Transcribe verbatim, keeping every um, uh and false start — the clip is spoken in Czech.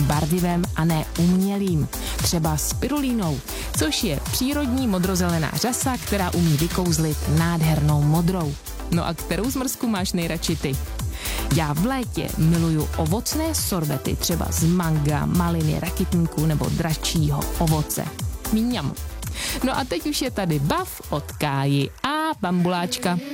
barvivem a ne umělým, třeba spirulínou, což je přírodní modrozelená řasa, která umí vykouzlit nádhernou modrou. No a kterou zmrzku máš nejradši ty? Já v létě miluju ovocné sorbety, třeba z manga, maliny, rakitníků nebo dračího ovoce. Mňam. No a teď už je tady Bav od Káji a Bambuláčka.